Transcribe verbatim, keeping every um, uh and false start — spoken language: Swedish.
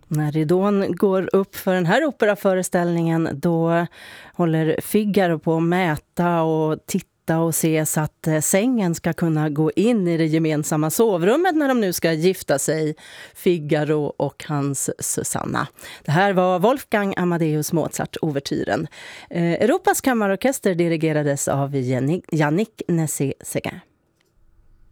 När ridån går upp för den här operaföreställningen, då håller Figaro på att mäta och titta och se så att sängen ska kunna gå in i det gemensamma sovrummet när de nu ska gifta sig, Figaro och hans Susanna. Det här var Wolfgang Amadeus Mozart-ouvertyren. Eh, Europas kammarorkester dirigerades av Yannick Nézet-Séguin.